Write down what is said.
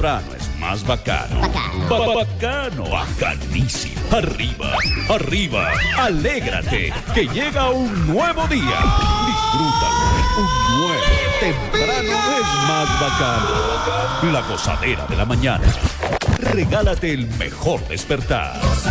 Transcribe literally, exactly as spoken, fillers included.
temprano es más bacano. Bacano. Ba- bacano. Bacanísimo. Arriba, arriba. Alégrate, que llega un nuevo día. Disfrútalo. Un nuevo temprano es más bacano. La gozadera de la mañana. Regálate el mejor despertar.